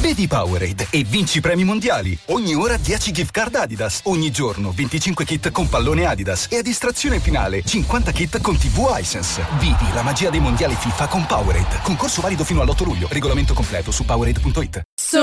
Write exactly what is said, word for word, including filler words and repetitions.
Bevi Powerade e vinci premi mondiali. Ogni ora dieci gift card Adidas. Ogni giorno venticinque kit con pallone Adidas. E a distrazione finale cinquanta kit con tivù Hisense. Vivi la magia dei mondiali FIFA con Powerade. Concorso valido fino all'otto luglio. Regolamento completo su Powerade punto it.